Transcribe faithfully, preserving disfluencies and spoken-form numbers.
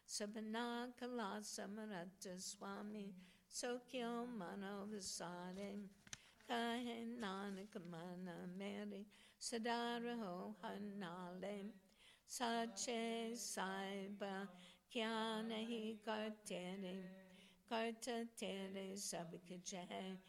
Sabana Kala Samarata Swami Sokyo Mano Visare Kahe Nanakamana Mary Sadaraho Hanale Sache Saiba Kyanahi Kartere Karta Tere Sabikajahe